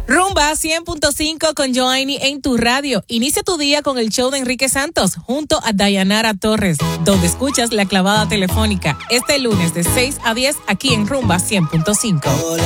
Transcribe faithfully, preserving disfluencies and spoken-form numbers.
Rumba cien punto cinco con Joanny en tu radio. Inicia tu día con el show de Enrique Santos junto a Dayanara Torres, donde escuchas la clavada telefónica este lunes de seis a diez aquí en Rumba cien punto cinco. Hola,